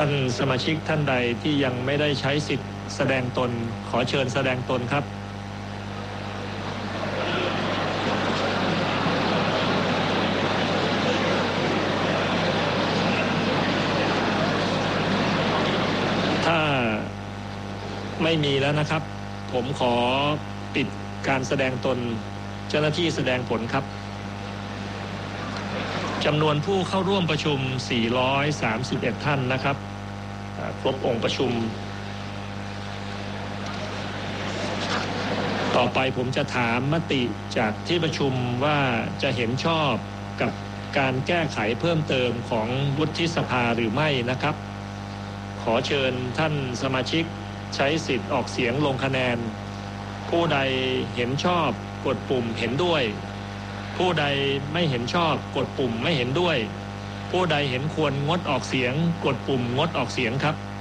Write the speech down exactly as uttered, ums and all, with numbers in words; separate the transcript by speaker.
Speaker 1: ท่านสมาชิกท่านใดที่ยังไม่ได้ใช้สิทธิ์แสดงตนขอเชิญแสดงตนครับถ้าไม่มีแล้วนะครับผมขอปิดการแสดงตนเจ้าหน้าที่แสดงผลครับจำนวนผู้เข้าร่วมประชุมสี่ร้อยสามสิบเอ็ดท่านนะครับครบองค์ประชุมต่อไปผมจะถามมติจากที่ประชุมว่าจะเห็นชอบกับการแก้ไขเพิ่มเติมของวุฒิสภาหรือไม่นะครับขอเชิญท่านสมาชิกใช้สิทธิ์ออกเสียงลงคะแนนผู้ใดเห็นชอบกดปุ่มเห็นด้วยผู้ใดไม่เห็นชอบกดปุ่มไม่เห็นด้วยผู้ใดเห็นควรงดออกเสียงกดปุ่มงดออกเสียงครับ